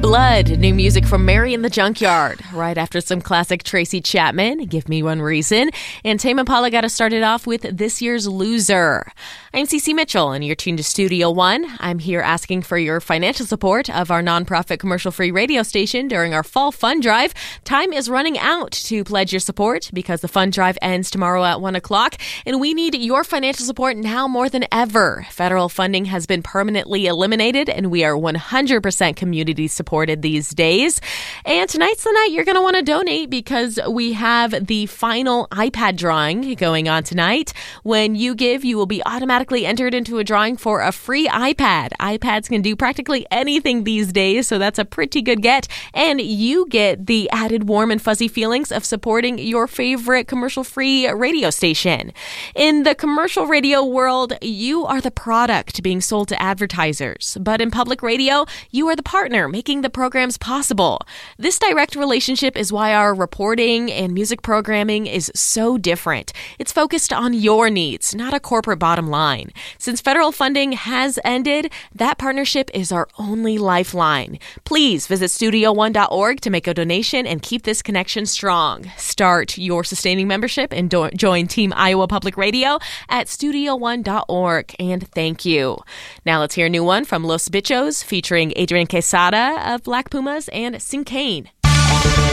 Blood, new music from Mary in the Junkyard. Right after some classic Tracy Chapman, Give Me One Reason. And Tame Impala got us started off with this year's Loser. I'm Cece Mitchell, and you're tuned to Studio One. I'm here asking for your financial support of our nonprofit commercial-free radio station during our fall fund drive. Time is running out to pledge your support because the fund drive ends tomorrow at 1 o'clock, and we need your financial support now more than ever. Federal funding has been permanently eliminated, and we are 100% community supported these days. And tonight's the night you're going to want to donate because we have the final iPad drawing going on tonight. When you give, you will be automatically entered into a drawing for a free iPad. iPads can do practically anything these days, so that's a pretty good get. And you get the added warm and fuzzy feelings of supporting your favorite commercial-free radio station. In the commercial radio world, you are the product being sold to advertisers. But in public radio, you are the partner making the programs possible. This direct relationship is why our reporting and music programming is so different. It's focused on your needs, not a corporate bottom line. Since federal funding has ended, that partnership is our only lifeline. Please visit studio1.org to make a donation and keep this connection strong. Start your sustaining membership and join Team Iowa Public Radio at studio1.org. And thank you. Now let's hear a new one from Los Bichos featuring Adrian Quesada of Black Pumas and Sincane.